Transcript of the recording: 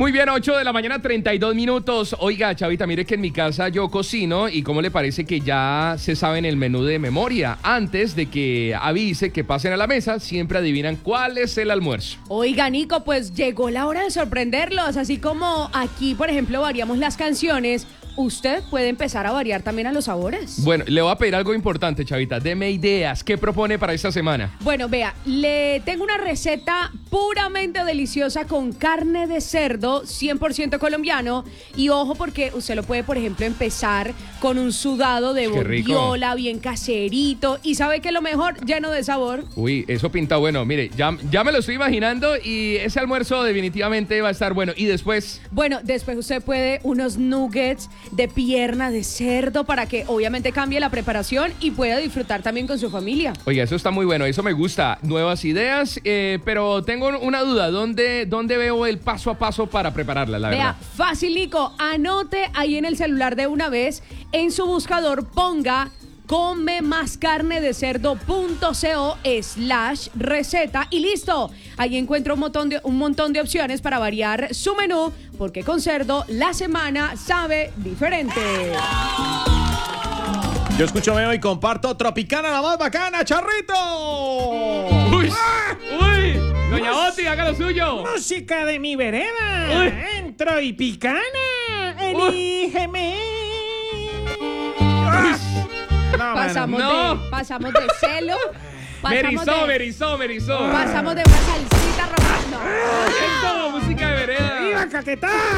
Muy bien, 8 de la mañana, 32 minutos. Oiga, Chavita, mire que en mi casa yo cocino y cómo le parece que ya se saben el menú de memoria. Antes de que avise que pasen a la mesa, siempre adivinan cuál es el almuerzo. Oiga, Nico, pues llegó la hora de sorprenderlos. Así como aquí, por ejemplo, variamos las canciones, usted puede empezar a variar también a los sabores. Bueno, le voy a pedir algo importante, Chavita. Deme ideas. ¿Qué propone para esta semana? Bueno, vea, le tengo una receta puramente deliciosa con carne de cerdo 100% colombiano. Y ojo, porque usted lo puede, por ejemplo, empezar con un sudado de bondiola, bien caserito. Y ¿sabe qué es lo mejor? Lleno de sabor. Uy, eso pinta bueno. Mire, ya me lo estoy imaginando y ese almuerzo definitivamente va a estar bueno. ¿Y después? Bueno, después usted puede unos nuggets de pierna de cerdo para que obviamente cambie la preparación y pueda disfrutar también con su familia. Oiga, eso está muy bueno, eso me gusta. Nuevas ideas, pero tengo una duda. ¿Dónde veo el paso a paso para prepararla, la verdad? Vea, fácil, Nico. Anote ahí en el celular de una vez. En su buscador ponga comemascarnedecerdo.co/receta y listo. Ahí encuentra un montón de opciones para variar su menú, porque con cerdo la semana sabe diferente. Yo escucho, veo y comparto Tropicana, la más bacana, Charrito. ¡Uy! ¡Uy! Doña Oti, haga lo suyo. Música de mi vereda. Uy. Entro y picana. Elígeme. Pasamos de celo. Me erizó. Pasamos de una salsita romana. Eso, música de vereda. ¡Viva Caquetá!